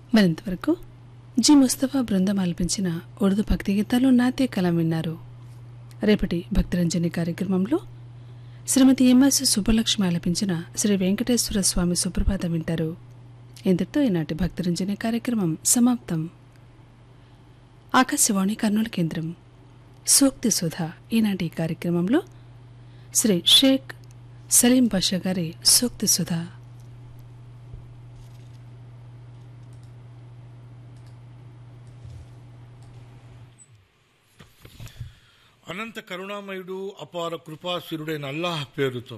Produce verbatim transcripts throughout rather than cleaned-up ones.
మరింతవరకు G Mustafa బృందం ఆలపించిన ఉర్దూ భక్తి గీతాలు నాట్య కలం విన్నారు. రేపటి భక్తిరంజని కార్యక్రమంలో శ్రీమతి ఎంఎస్ సుబ్బలక్ష్మి ఆలపించిన శ్రీ వెంకటేశ్వర స్వామి సుప్రభాతం వింటారు. ఇంతటితో ఈనాటి భక్తిరంజని కార్యక్రమం సమాప్తం. ఆకాశవాణి కర్నూలు కేంద్రం. సూక్తి సుధ ఈనాటి కార్యక్రమంలో శ్రీ షేక్ సలీం బాషా గారి సూక్తి సుధ. అనంత కరుణామయుడు అపార కృపాశీరుడైన అల్లాహ్ పేరుతో.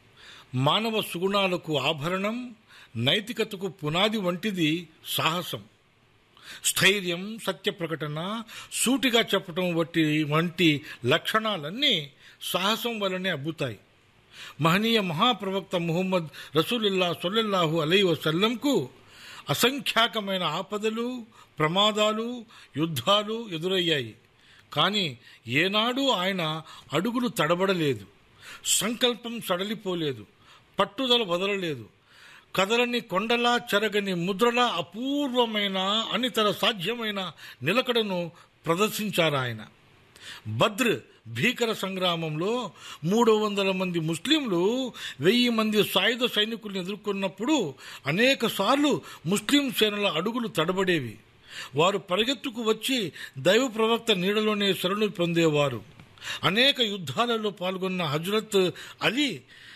మానవ సుగుణాలకు ఆభరణం, నైతికతకు పునాది వంటిది సాహసం. స్థైర్యం, సత్య ప్రకటన, సూటిగా చెప్పటం వంటి వంటి లక్షణాలన్నీ సాహసం వలనే అబ్బుతాయి. మహనీయ మహాప్రవక్త ముహమ్మద్ రసూలుల్లా సల్లల్లాహు అలైహి వసల్లంకు అసంఖ్యాకమైన ఆపదలు, ప్రమాదాలు, యుద్ధాలు ఎదురయ్యాయి. కానీ ఏనాడూ ఆయన అడుగులు తడబడలేదు, సంకల్పం సడలిపోలేదు, పట్టుదల వదలలేదు. కదలని కొండలా, చెరగని ముద్రలా అపూర్వమైన అనితర సాధ్యమైన నిలకడను ప్రదర్శించారాయన. బద్ర్ భీకర సంగ్రామంలో మూడు వందల మంది ముస్లింలు వెయ్యి మంది సాయుధ సైనికుల్ని ఎదుర్కొన్నప్పుడు అనేక సార్లు ముస్లిం సేనల అడుగులు తడబడేవి. వారు పరిగెత్తుకు వచ్చి దైవ ప్రవక్త నీడలోనే శరణు పొందేవారు. అనేక యుద్ధాలలో పాల్గొన్న హజరత్ అలీ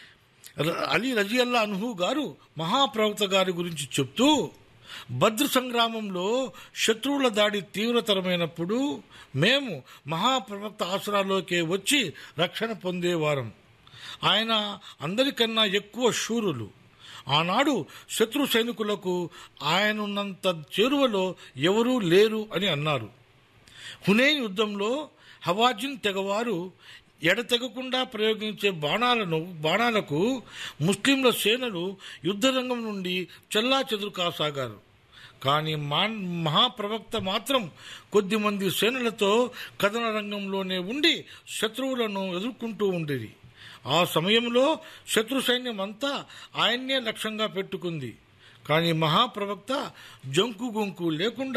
అలీ రజియల్లా అన్హు గారు మహాప్రవక్త గారి గురించి చెప్తూ, బద్ర్ సంగ్రామంలో శత్రువుల దాడి తీవ్రతరమైనప్పుడు మేము మహాప్రవక్త ఆసరాలోకే వచ్చి రక్షణ పొందేవారం. ఆయన అందరికన్నా ఎక్కువ శూరులు. ఆనాడు శత్రు సైనికులకు ఆయనున్నంత చేరువలో ఎవరూ లేరు అని అన్నారు. హునైన్ యుద్ధంలో హవాజిన్ తెగవారు ఎడతెగకుండా ప్రయోగించే బాణాలను బాణాలకు ముస్లింల సేనలు యుద్ధరంగం నుండి చెల్లా చెదురు కాసాగారు. కానీ మా మహాప్రవక్త మాత్రం కొద్దిమంది సేనలతో కథన రంగంలోనే ఉండి శత్రువులను ఎదుర్కొంటూ ఉండేది. ఆ సమయంలో శత్రు సైన్యం అంతా ఆయన్నే లక్ష్యంగా పెట్టుకుంది. కానీ మహాప్రవక్త జంకు గొంకు లేకుండా